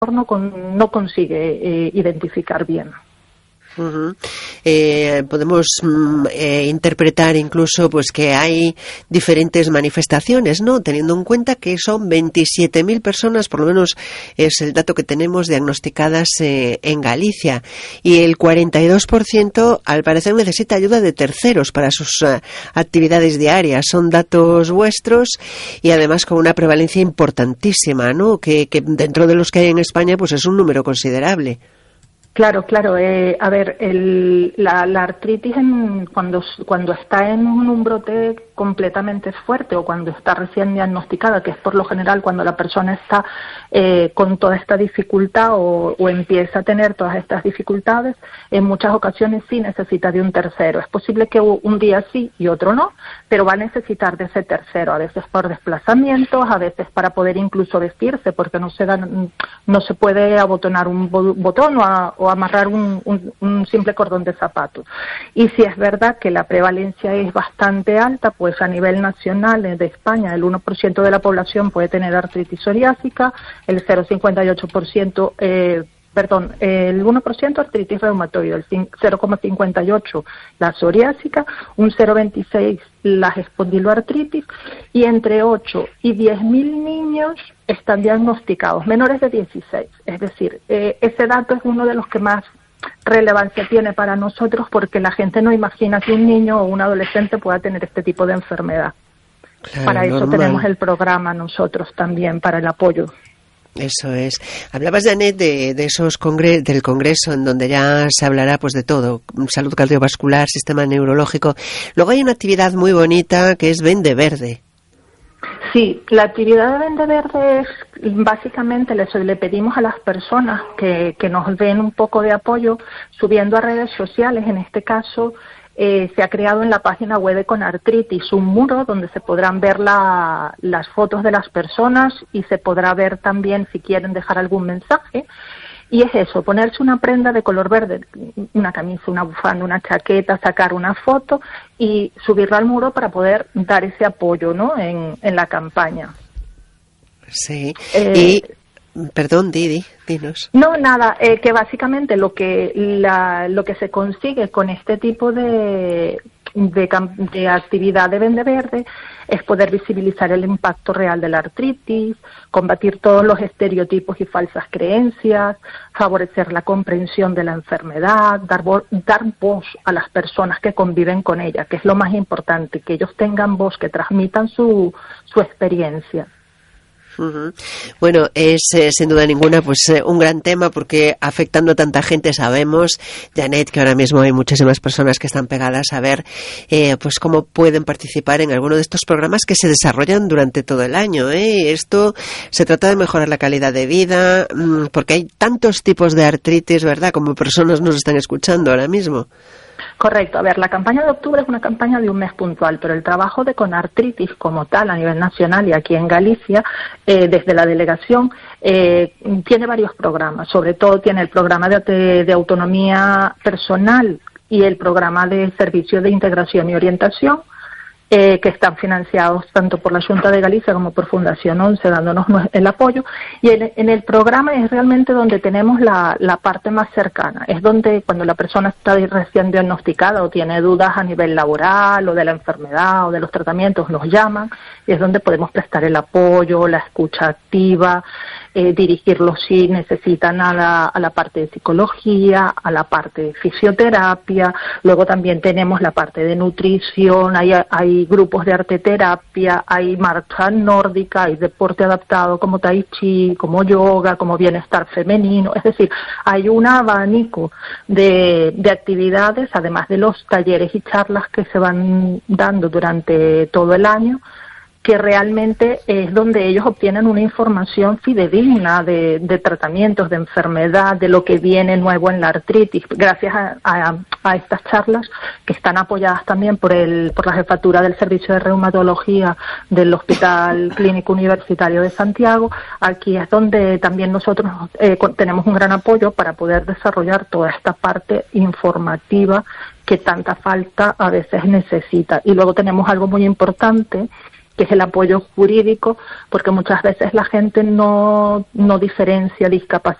no consigue identificar bien. Uh-huh. Podemos interpretar incluso pues que hay diferentes manifestaciones, ¿no? Teniendo en cuenta que son 27.000 personas, por lo menos es el dato que tenemos, diagnosticadas en Galicia, y el 42% al parecer necesita ayuda de terceros para sus actividades diarias. Son datos vuestros y además con una prevalencia importantísima, ¿no? Que dentro de los que hay en España pues es un número considerable. Claro. A ver, la artritis cuando está en un brote completamente fuerte o cuando está recién diagnosticada, que es por lo general cuando la persona está con toda esta dificultad o empieza a tener todas estas dificultades, en muchas ocasiones sí necesita de un tercero. Es posible que un día sí y otro no, pero va a necesitar de ese tercero, a veces por desplazamientos, a veces para poder incluso vestirse, porque no se puede abotonar un botón o amarrar un simple cordón de zapato. Y si es verdad que la prevalencia es bastante alta, pues a nivel nacional de España el 1% de la población puede tener artritis psoriásica, el 0,58%, el 1% artritis reumatoide, el 0,58% la psoriásica, un 0,26% la espondiloartritis, y entre 8 y 10.000 niños están diagnosticados, menores de 16. Es decir, ese dato es uno de los que más relevancia tiene para nosotros, porque la gente no imagina que un niño o un adolescente pueda tener este tipo de enfermedad. Claro, para eso normal. Tenemos el programa nosotros también, para el apoyo. Eso es. Hablabas, Janet, de esos del congreso en donde ya se hablará pues de todo, salud cardiovascular, sistema neurológico. Luego hay una actividad muy bonita que es Vende Verde. Sí, la actividad de Vende Verde es básicamente le pedimos a las personas que nos den un poco de apoyo subiendo a redes sociales. En este caso se ha creado en la página web de Conartritis un muro donde se podrán ver las fotos de las personas y se podrá ver también si quieren dejar algún mensaje. Y es eso, ponerse una prenda de color verde, una camisa, una bufanda, una chaqueta, sacar una foto y subirla al muro para poder dar ese apoyo, ¿no?, en la campaña. Sí. Perdón, dinos. No, nada, que básicamente lo que se consigue con este tipo de actividad de Vende Verde es poder visibilizar el impacto real de la artritis, combatir todos los estereotipos y falsas creencias, favorecer la comprensión de la enfermedad, dar voz a las personas que conviven con ella, que es lo más importante, que ellos tengan voz, que transmitan su experiencia. Uh-huh. Bueno, es sin duda ninguna pues un gran tema, porque afectando a tanta gente sabemos, Janet, que ahora mismo hay muchísimas personas que están pegadas a ver pues cómo pueden participar en alguno de estos programas que se desarrollan durante todo el año. Esto se trata de mejorar la calidad de vida, porque hay tantos tipos de artritis, ¿verdad?, como personas nos están escuchando ahora mismo. Correcto. A ver, la campaña de octubre es una campaña de un mes puntual, pero el trabajo de Conartritis como tal a nivel nacional y aquí en Galicia, desde la delegación, tiene varios programas. Sobre todo tiene el programa de autonomía personal y el programa de servicios de integración y orientación, que están financiados tanto por la Xunta de Galicia como por Fundación 11, dándonos el apoyo. Y en el programa es realmente donde tenemos la parte más cercana. Es donde cuando la persona está recién diagnosticada o tiene dudas a nivel laboral o de la enfermedad o de los tratamientos, nos llaman, y es donde podemos prestar el apoyo, la escucha activa, dirigirlos si necesitan a la parte de psicología, a la parte de fisioterapia. Luego también tenemos la parte de nutrición, hay grupos de arteterapia, hay marcha nórdica, hay deporte adaptado como tai chi, como yoga, como bienestar femenino. Es decir, hay un abanico de actividades, además de los talleres y charlas que se van dando durante todo el año, que realmente es donde ellos obtienen una información fidedigna de tratamientos, de enfermedad, de lo que viene nuevo en la artritis, gracias a estas charlas que están apoyadas también por la jefatura del Servicio de Reumatología del Hospital Clínico Universitario de Santiago. Aquí es donde también nosotros tenemos un gran apoyo para poder desarrollar toda esta parte informativa que tanta falta a veces necesita. Y luego tenemos algo muy importante, que es el apoyo jurídico, porque muchas veces la gente no diferencia discapacidad